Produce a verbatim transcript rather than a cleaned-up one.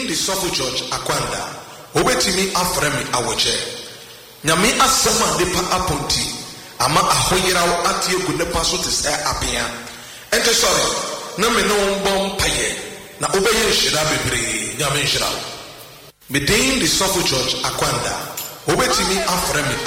the Suffolk Church Akwanda. Obetimi afremi awoche. Nyame asema depa aponti. Ama ahoyeraw atie gu nepa so te say apia. Ente sorry. Na me no mbom paye. Na obeye hira bebre. Nyame hira. Medin the Suffolk Church Akwanda. Obetimi afremi